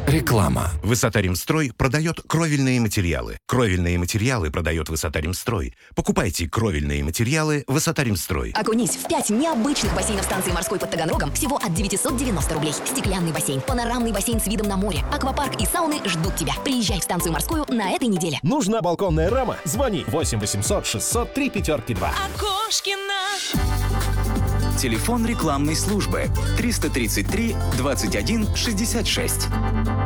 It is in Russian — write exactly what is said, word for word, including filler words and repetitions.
Реклама. Высота-Ремстрой продает кровельные материалы. Кровельные материалы продает Высота-Ремстрой. Покупайте кровельные материалы Высота-Ремстрой. Окунись в пять необычных бассейнов станции морской под Таганрогом всего от девятисот девяноста рублей. Стеклянный бассейн, панорамный бассейн с видом на море, аквапарк и сауны ждут тебя. Приезжай в станцию морскую на этой неделе. Нужна балконная рама? Звони восемь восемьсот шестьсот три пятерки два. Окошкина. Телефон рекламной службы триста тридцать три двадцать один шестьдесят шесть.